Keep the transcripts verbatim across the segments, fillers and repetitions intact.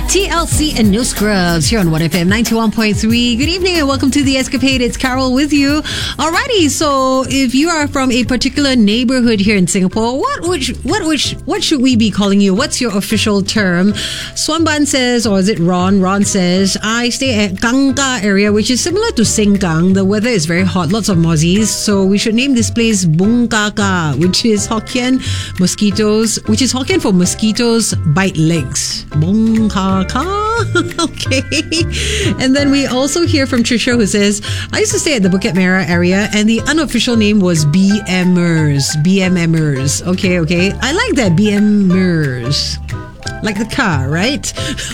T L C and No Scrubs here on one F M ninety-one point three. Good evening and welcome to The Escapade. It's Carol with you. Alrighty, so if you are from a particular neighborhood here in Singapore, what which what which what should we be calling you? What's your official term? Swanban says, or is it Ron? Ron says, I stay at Gangga area, which is similar to Sengkang. The weather is very hot, lots of mozzies, so we should name this place Bung Kaka, which is Hokkien mosquitoes, which is Hokkien for mosquitoes bite legs. Bung Kaka. Okay. And then we also hear from Trisha, who says, I used to stay at the Bukit Merah area and the unofficial name was BMers. BMMers. Okay, okay. I like that, BMers. Like the car, right?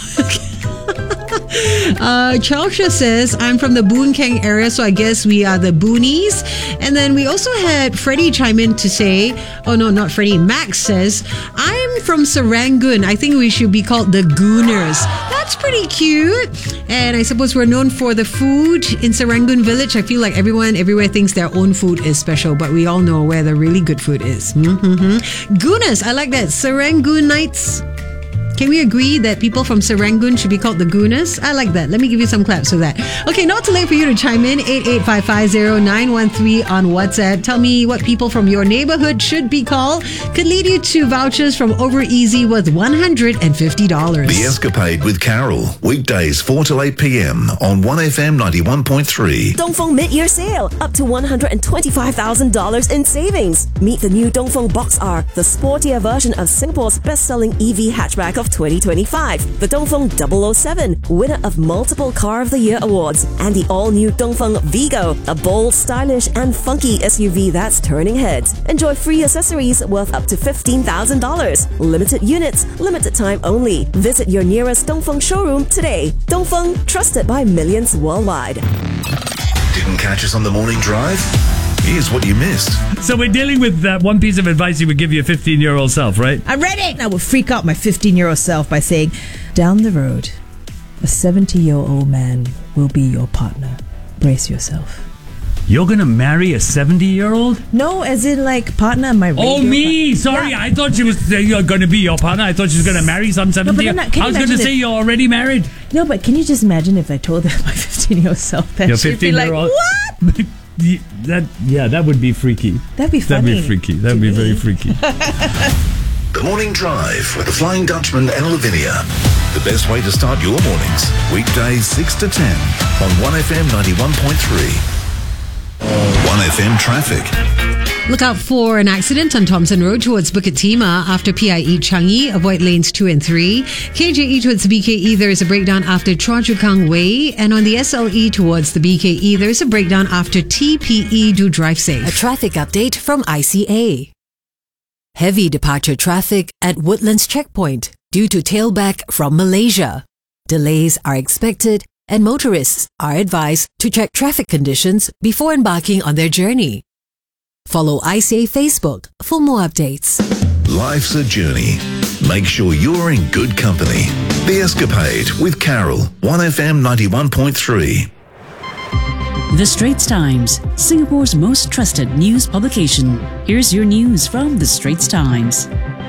Uh, Chelsea says, I'm from the Boon Keng area, so I guess we are the Boonies. And then we also had Freddie chime in to say, oh no, not Freddie, Max says, I'm from Serangoon. I think we should be called the Gooners. That's pretty cute. And I suppose we're known for the food in Serangoon Village. I feel like everyone everywhere thinks their own food is special, but we all know where the really good food is. Mm-hmm. Gooners, I like that. Serangoonites. Can we agree that people from Serangoon should be called the Gooners? I like that. Let me give you some claps for that. Okay, not too late for you to chime in. eight eight five five zero nine one three on WhatsApp. Tell me what people from your neighborhood should be called. Could lead you to vouchers from Over Easy worth one hundred fifty dollars. The Escapade with Carol. Weekdays four till eight p.m. on one F M ninety-one point three. Dongfeng mid-year sale. Up to one hundred twenty-five thousand dollars in savings. Meet the new Dongfeng Box R, the sportier version of Singapore's best-selling E V hatchback of twenty twenty-five. The Dongfeng double oh seven, winner of multiple Car of the Year awards. And the all-new Dongfeng Vigo, a bold, stylish and funky S U V that's turning heads. Enjoy free accessories worth up to fifteen thousand dollars. Limited units, limited time only. Visit your nearest Dongfeng showroom today. Dongfeng, trusted by millions worldwide. Didn't catch us on the morning drive? Here's what you missed. So we're dealing with that one piece of advice you would give your fifteen-year-old self, right? I read it! I would freak out my fifteen-year-old self by saying, down the road, a seventy-year-old man will be your partner. Brace yourself. You're going to marry a seventy-year-old? No, as in like partner, my radio Oh, me! part- Sorry, Yeah. I thought she was saying you're going to be your partner. I thought she was going to marry some seventy-year-old. then, uh, can I you was going to imagine say if- you're already married. No, but can you just imagine if I told that my fifteen-year-old self that Your she'd be like, fifteen-year-old. what? Yeah, that yeah, that would be freaky. That'd be That'd funny. be freaky. That'd be very freaky. The Morning Drive with the Flying Dutchman and Lavinia. The best way to start your mornings. Weekdays six to ten on one F M ninety-one point three. one F M traffic. Look out for an accident on Thompson Road towards Bukit Timah after P I E Changi. Avoid lanes two and three. K J E towards B K E, there is a breakdown after Choa Chu Kang Way. And on the S L E towards the B K E, there is a breakdown after T P E. Do drive safe. A traffic update from I C A. Heavy departure traffic at Woodlands Checkpoint due to tailback from Malaysia. Delays are expected and motorists are advised to check traffic conditions before embarking on their journey. Follow I C A Facebook for more updates. Life's a journey. Make sure you're in good company. The Escapade with Carol. one F M ninety-one point three. The Straits Times, Singapore's most trusted news publication. Here's your news from The Straits Times.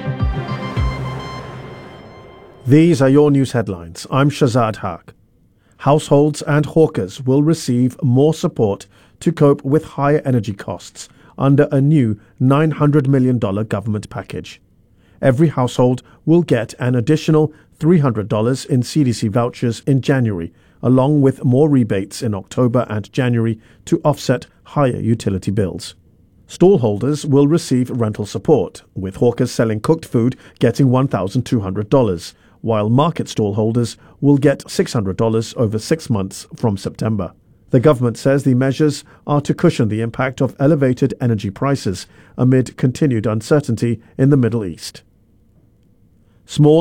These are your news headlines. I'm Shazad Haq. Households and hawkers will receive more support to cope with higher energy costs under a new nine hundred million dollars government package. Every household will get an additional three hundred dollars in C D C vouchers in January, along with more rebates in October and January to offset higher utility bills. Stallholders will receive rental support, with hawkers selling cooked food getting one thousand two hundred dollars, while market stallholders will get six hundred dollars over six months from September. The government says the measures are to cushion the impact of elevated energy prices amid continued uncertainty in the Middle East. Small